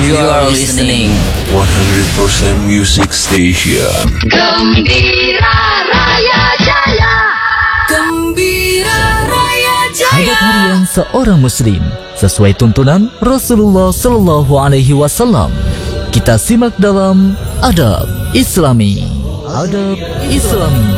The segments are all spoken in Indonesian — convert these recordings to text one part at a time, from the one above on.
You are listening 100% Music Station. Gembira Raya Jaya. Gembira Raya Jaya. Adab harian seorang muslim sesuai tuntunan Rasulullah Sallallahu Alaihi Wasallam. Kita simak dalam Adab Islami. Adab Islami.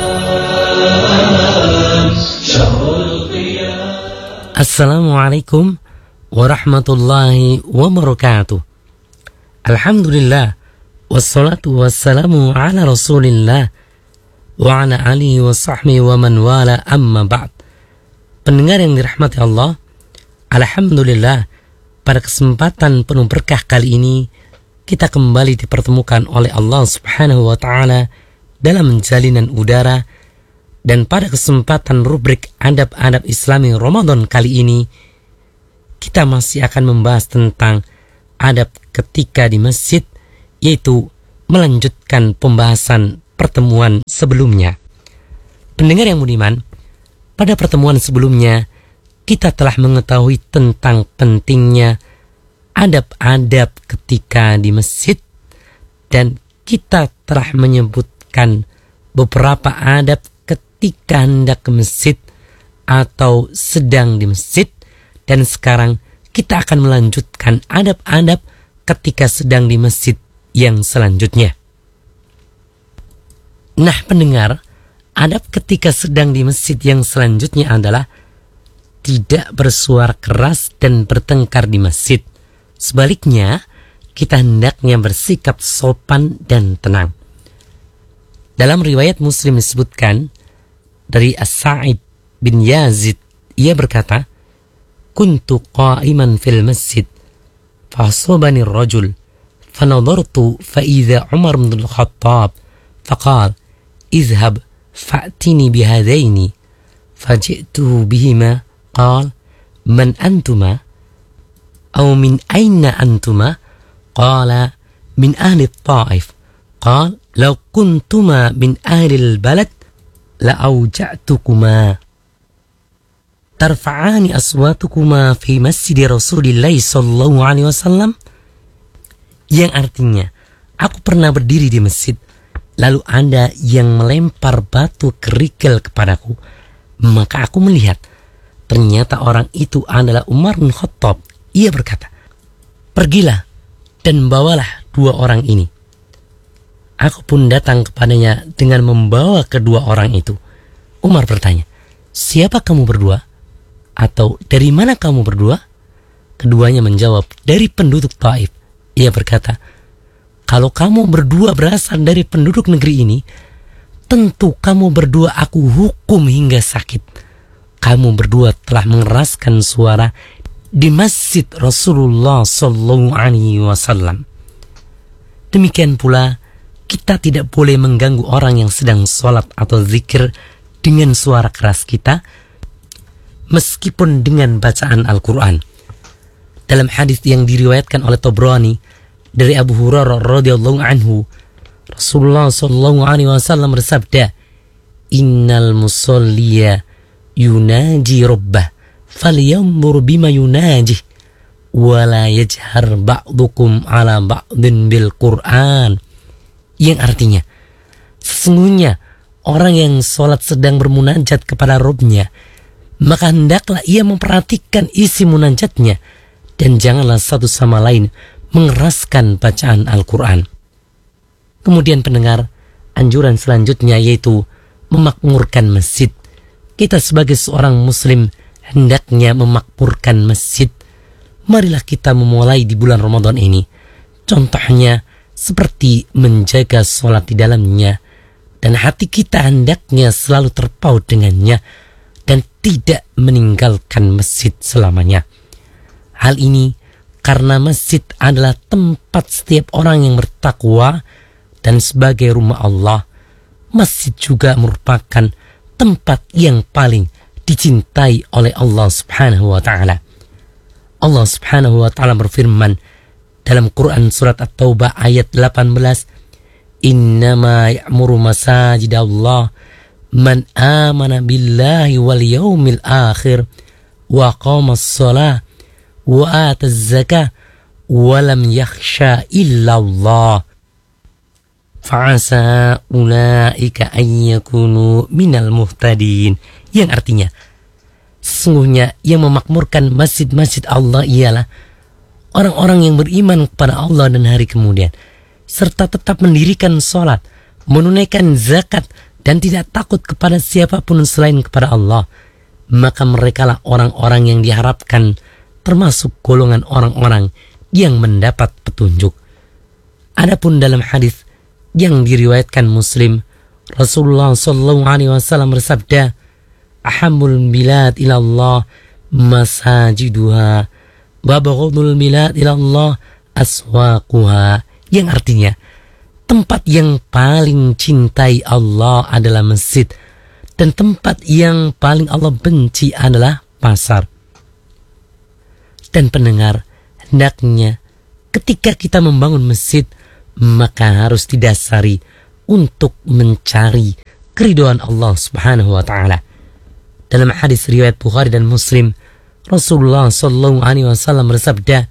Assalamualaikum warahmatullahi wabarakatuh. Alhamdulillah, wassalatu wassalamu ala rasulillah wa ala alihi wa sahbihi wa man wala, amma ba'd. Pendengar yang dirahmati Allah, alhamdulillah, pada kesempatan penuh berkah kali ini kita kembali dipertemukan oleh Allah Subhanahu wa taala dalam jalinan udara. Dan pada kesempatan rubrik adab-adab Islami Ramadan kali ini, kita masih akan membahas tentang adab ketika di masjid, yaitu melanjutkan pembahasan pertemuan sebelumnya. Pendengar yang budiman, pada pertemuan sebelumnya kita telah mengetahui tentang pentingnya adab-adab ketika di masjid, dan kita telah menyebutkan beberapa adab ketika hendak ke masjid atau sedang di masjid. Dan sekarang kita akan melanjutkan adab-adab ketika sedang di masjid yang selanjutnya. Nah pendengar, adab ketika sedang di masjid yang selanjutnya adalah tidak bersuara keras dan bertengkar di masjid. Sebaliknya, kita hendaknya bersikap sopan dan tenang. Dalam riwayat Muslim disebutkan dari As-Sa'id bin Yazid, ia berkata, "Kuntu qa'iman fil masjid, fa'asabani ar-rajul, fanadartu fa'idha Umar bin al-Khattab, faqal, izhab fa'tini bihadaini, faji'tuhu bihima, qal, man antuma, aw min aina antuma, qala, min ahli at-Ta'if, qal, law kuntuma min ahli al-balad, la'auja'tukuma tarfa'ani aswatukuma fi masjid Rasulillah sallallahu alaihi wasallam." Yang artinya, aku pernah berdiri di masjid, lalu ada yang melempar batu kerikil kepadaku, maka aku melihat ternyata orang itu adalah Umar bin Khattab. Ia berkata, "Pergilah dan bawalah dua orang ini." Aku pun datang kepadanya dengan membawa kedua orang itu. Umar bertanya, "Siapa kamu berdua?" Atau "Dari mana kamu berdua?" Keduanya menjawab, "Dari penduduk Taif." Ia berkata, "Kalau kamu berdua berasal dari penduduk negeri ini, tentu kamu berdua aku hukum hingga sakit. Kamu berdua telah mengeraskan suara di masjid Rasulullah sallallahu alaihi wasallam." Demikian pula, kita tidak boleh mengganggu orang yang sedang sholat atau zikir dengan suara keras kita, meskipun dengan bacaan Al-Quran. Dalam hadis yang diriwayatkan oleh Tabrani dari Abu Hurairah radhiyallahu anhu, Rasulullah sallallahu alaihi wasallam bersabda, "Innal musalliya yunaji rabbah, falyanzur bima yunajih, wa la yajhar ba'dukum ala ba'din bil Qur'an." Yang artinya, sesungguhnya orang yang sholat sedang bermunajat kepada Rabb-Nya, maka hendaklah ia memperhatikan isi munajatnya, dan janganlah satu sama lain mengeraskan bacaan Al-Quran. Kemudian pendengar, anjuran selanjutnya yaitu memakmurkan masjid. Kita sebagai seorang muslim hendaknya memakmurkan masjid. Marilah kita memulai di bulan Ramadan ini. Contohnya, seperti menjaga sholat di dalamnya, dan hati kita hendaknya selalu terpaut dengannya, dan tidak meninggalkan masjid selamanya. Hal ini karena masjid adalah tempat setiap orang yang bertakwa, dan sebagai rumah Allah, masjid juga merupakan tempat yang paling dicintai oleh Allah Subhanahu wa ta'ala. Allah Subhanahu wa ta'ala berfirman dalam Quran surat At-Taubah ayat 18, "Innama ya'muru masajidallah man amana billahi wal yawmil akhir wa qama as-salah wa ata az-zakah walam yakhsha illallah fa'asa ulaika ayyakunu minal muhtadin, yang artinya sesungguhnya yang memakmurkan masjid-masjid Allah ialah orang-orang yang beriman kepada Allah dan hari kemudian, serta tetap mendirikan sholat, menunaikan zakat, dan tidak takut kepada siapapun selain kepada Allah. Maka merekalah orang-orang yang diharapkan termasuk golongan orang-orang yang mendapat petunjuk. Adapun dalam hadis yang diriwayatkan Muslim, Rasulullah SAW bersabda, ahammul bilad ilallah masajiduha wa baghadul bilad ilallah aswaquha, yang artinya tempat yang paling cintai Allah adalah masjid, dan tempat yang paling Allah benci adalah pasar. Dan pendengar, hendaknya ketika kita membangun masjid, maka harus didasari untuk mencari keridhaan Allah Subhanahu wa taala. Dalam hadis riwayat Bukhari dan Muslim, Rasulullah SAW bersabda,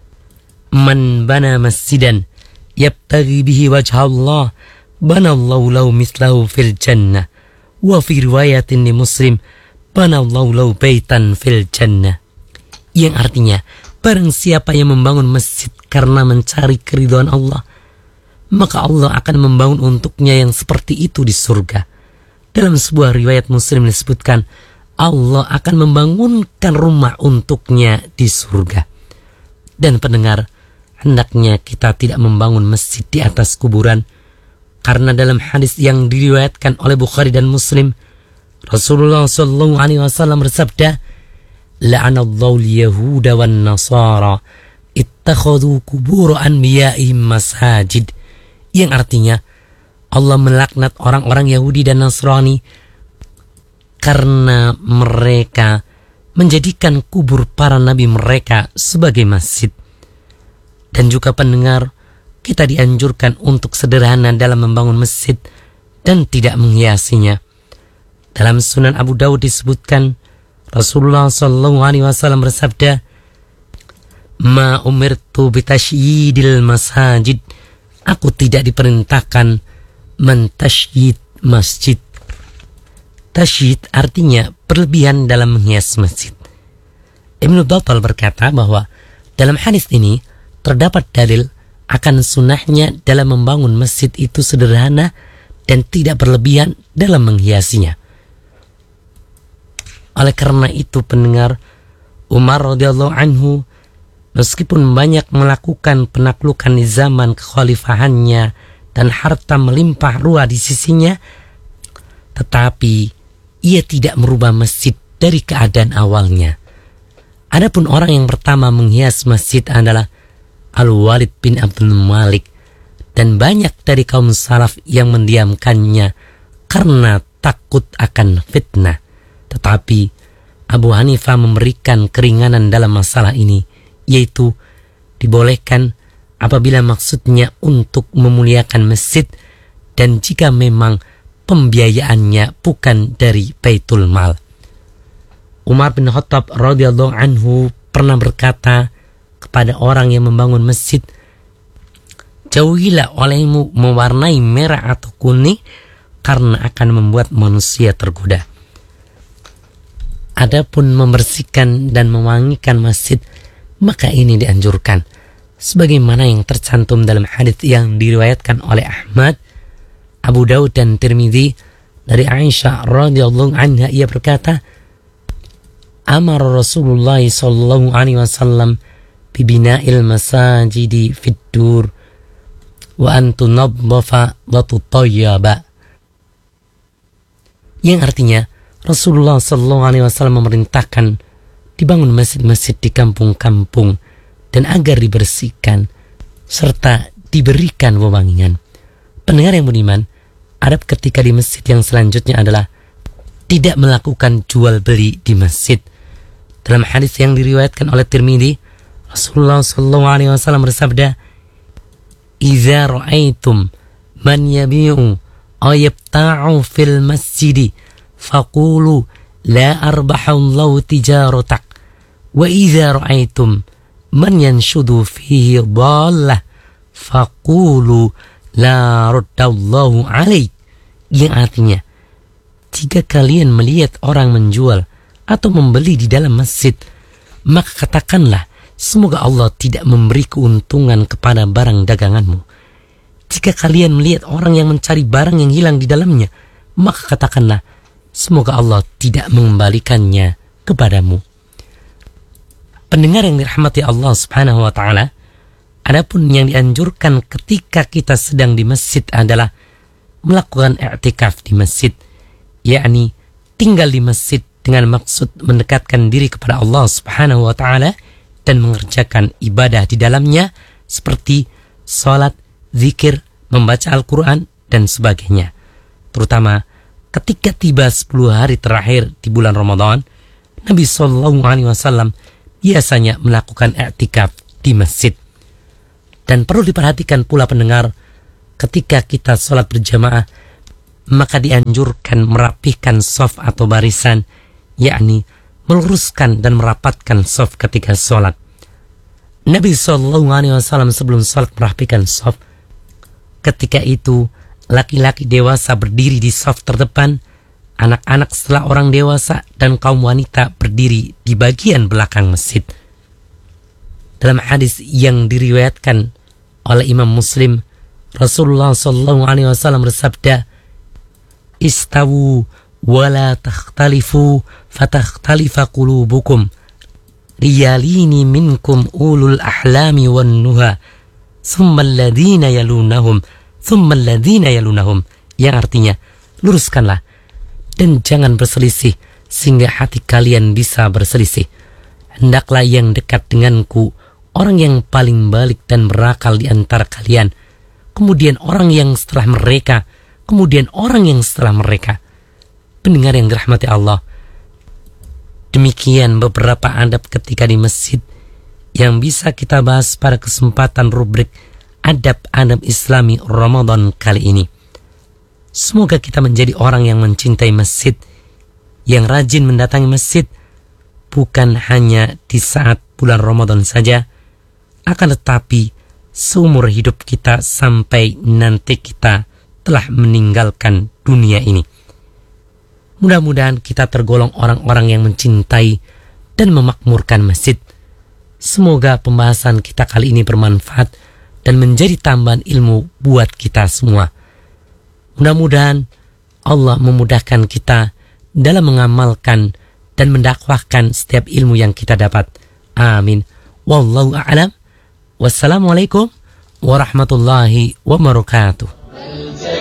"Man bana masjidan yabtaghi bihi wajha Allah, banallahu lahu mislahu fil jannah." Wa fi riwayatin li Muslim, banallahu lahu baitan fil jannah. Yang artinya, barang siapa yang membangun masjid karena mencari keridhaan Allah, maka Allah akan membangun untuknya yang seperti itu di surga. Dalam sebuah riwayat Muslim disebutkan, Allah akan membangunkan rumah untuknya di surga. Dan pendengar, hendaknya kita tidak membangun masjid di atas kuburan, karena dalam hadis yang diriwayatkan oleh Bukhari dan Muslim, Rasulullah SAW bersabda, la'anallahu al-yahuda wan nasara ittakhadhu qubur anbiya'ihim masajid, yang artinya Allah melaknat orang-orang Yahudi dan Nasrani karena mereka menjadikan kubur para nabi mereka sebagai masjid. Dan juga pendengar, kita dianjurkan untuk sederhana dalam membangun masjid dan tidak menghiasinya. Dalam Sunan Abu Dawud disebutkan, Rasulullah SAW bersabda, "Ma umirtu bitashyidil masajid." Aku tidak diperintahkan mentasydid masjid. Tasydid artinya berlebihan dalam menghias masjid. Ibnu Battal berkata bahwa dalam hadis ini terdapat dalil akan sunnahnya dalam membangun masjid itu sederhana dan tidak berlebihan dalam menghiasinya. Oleh karena itu pendengar, Umar radhiyallahu anhu meskipun banyak melakukan penaklukan di zaman kekhalifahannya dan harta melimpah ruah di sisinya, tetapi ia tidak merubah masjid dari keadaan awalnya. Adapun orang yang pertama menghias masjid adalah Al-Walid bin Abdul Malik, dan banyak dari kaum salaf yang mendiamkannya karena takut akan fitnah. Tetapi Abu Hanifah memberikan keringanan dalam masalah ini, yaitu dibolehkan apabila maksudnya untuk memuliakan masjid dan jika memang pembiayaannya bukan dari Baitul Mal. Umar bin Khattab radhiyallahu anhu pernah berkata kepada orang yang membangun masjid, "Jauhilah olehmu mewarnai merah atau kuning karena akan membuat manusia tergoda." Adapun membersihkan dan mewangikan masjid, maka ini dianjurkan, sebagaimana yang tercantum dalam hadits yang diriwayatkan oleh Ahmad, Abu Daud dan Tirmidzi dari Aisyah radhiyallahu anha. Ia berkata, "Amar Rasulullah sallallahu alaihi wasallam bi bina'il masajidi fid dur wa an tunadhafa wa tutayyaba." Yang artinya Rasulullah sallallahu alaihi wasallam memerintahkan dibangun masjid-masjid di kampung-kampung dan agar dibersihkan serta diberikan wewangian. Pendengar yang budiman, adab ketika di masjid yang selanjutnya adalah tidak melakukan jual beli di masjid. Dalam hadis yang diriwayatkan oleh Tirmidzi, Rasulullah sallallahu alaihi wasallam bersabda, "Idza ra'aitum man yabi'u aw yabta'u fil masjidi faqulu la arbahallahu tijaratak, wa idza ra'aitum man yanshudu fihi dhallah faqulu la raddallahu alaih. Yang artinya, jika kalian melihat orang menjual atau membeli di dalam masjid, maka katakanlah, semoga Allah tidak memberi keuntungan kepada barang daganganmu. Jika kalian melihat orang yang mencari barang yang hilang di dalamnya, maka katakanlah, semoga Allah tidak mengembalikannya kepadamu. Pendengar yang dirahmati Allah Subhanahu wa taala, adapun yang dianjurkan ketika kita sedang di masjid adalah melakukan i'tikaf di masjid, yakni tinggal di masjid dengan maksud mendekatkan diri kepada Allah Subhanahu wa taala dan mengerjakan ibadah di dalamnya seperti salat, zikir, membaca Al-Quran dan sebagainya. Terutama ketika tiba 10 hari terakhir di bulan Ramadan, Nabi SAW biasanya melakukan i'tikaf di masjid. Dan perlu diperhatikan pula pendengar, ketika kita sholat berjamaah, maka dianjurkan merapihkan shaf atau barisan, yakni meluruskan dan merapatkan shaf ketika sholat. Nabi SAW sebelum sholat merapikan shaf. Ketika itu, laki-laki dewasa berdiri di shaf terdepan, anak-anak setelah orang dewasa, dan kaum wanita berdiri di bagian belakang masjid. Dalam hadis yang diriwayatkan oleh Imam Muslim, Rasulullah SAW bersabda, "Istawu wala takhtalifu fatakhtalifa qulubukum. Riyalini minkum ulul ahlami wan nuha, thumma alladhina yalunahum, thumma alladhina yalunahum." Yang artinya, luruskanlah dan jangan berselisih sehingga hati kalian bisa berselisih. Hendaklah yang dekat denganku orang yang paling balik dan berakal di antara kalian, kemudian orang yang setelah mereka, kemudian orang yang setelah mereka. Pendengar yang dirahmati Allah, demikian beberapa adab ketika di masjid yang bisa kita bahas pada kesempatan rubrik Adab-adab Islami Ramadan kali ini. Semoga kita menjadi orang yang mencintai masjid, yang rajin mendatangi masjid, bukan hanya di saat bulan Ramadan saja, akan tetapi seumur hidup kita sampai nanti kita telah meninggalkan dunia ini. Mudah-mudahan kita tergolong orang-orang yang mencintai dan memakmurkan masjid. Semoga pembahasan kita kali ini bermanfaat dan menjadi tambahan ilmu buat kita semua. Mudah-mudahan Allah memudahkan kita dalam mengamalkan dan mendakwahkan setiap ilmu yang kita dapat. Amin. Wallahu a'lam. Wassalamualaikum warahmatullahi wabarakatuh.